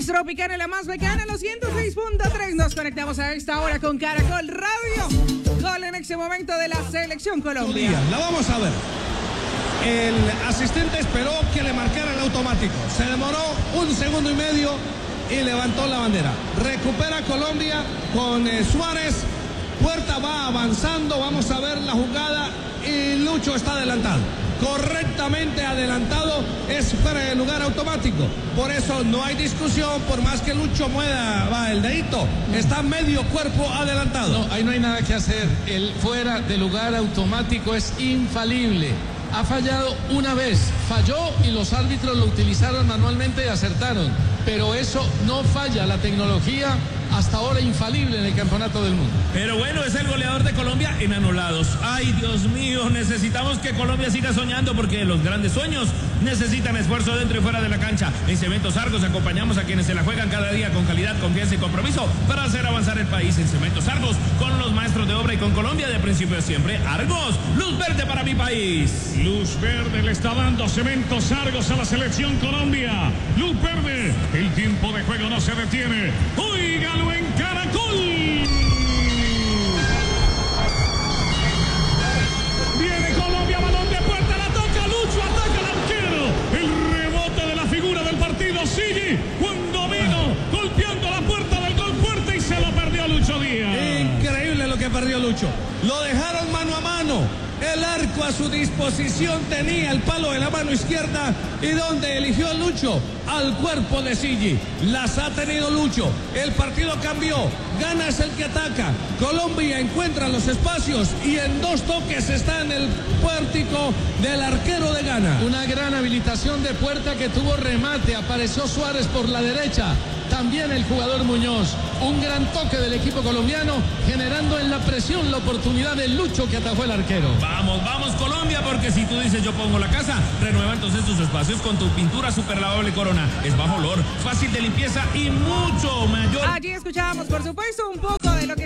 Tropicana, la más bacana, los 106.3. Nos conectamos a esta hora con Caracol Radio. Gol en ese momento de la selección Colombia. La vamos a ver. El asistente esperó que le marcara el automático. Se demoró 1 segundo y medio y levantó la bandera. Recupera Colombia con Suárez. Puerta va avanzando. Vamos a ver la jugada y Lucho está adelantado. Correctamente adelantado, es fuera de lugar automático. Por eso no hay discusión, por más que Lucho mueva el dedito, está medio cuerpo adelantado. No, ahí no hay nada que hacer. El fuera de lugar automático es infalible. Ha fallado una vez, falló y los árbitros lo utilizaron manualmente y acertaron. Pero eso no falla, la tecnología hasta ahora infalible en el campeonato del mundo. Pero bueno, es el goleador de Colombia en anulados. Ay, Dios mío, necesitamos que Colombia siga soñando porque los grandes sueños necesitan esfuerzo dentro y fuera de la cancha. En Cementos Argos acompañamos a quienes se la juegan cada día con calidad, confianza y compromiso para hacer avanzar el país. En Cementos Argos, con los maestros de obra y con Colombia de principio a siempre. Argos, luz verde para mi país. Luz verde le está dando Cementos Argos a la selección Colombia. Luz verde, el tiempo de juego no se detiene. Óigalo en Caracol. Viene Colombia, balón de puerta, la toca Lucho, ataca al arquero. El rebote de la figura del partido sigue cuando vino golpeando la puerta del gol fuerte y se lo perdió Lucho Díaz. Increíble lo que perdió Lucho. Lo dejaron mano a mano. El arco a su disposición tenía el palo de la mano izquierda y donde eligió Lucho al cuerpo de Sigi. Las ha tenido Lucho. El partido cambió. Gana es el que ataca. Colombia encuentra los espacios y en 2 toques está en el pórtico del arquero de Ghana. Una gran habilitación de puerta que tuvo remate. Apareció Suárez por la derecha. También el jugador Muñoz. Un gran toque del equipo colombiano, generando en la presión la oportunidad de Lucho que atajó el arquero. Vamos, vamos Colombia, porque si tú dices yo pongo la casa, renueva entonces tus espacios con tu pintura super lavable Corona. Es bajo olor, fácil de limpieza y mucho mayor. Allí escuchábamos, por supuesto, un poco de lo que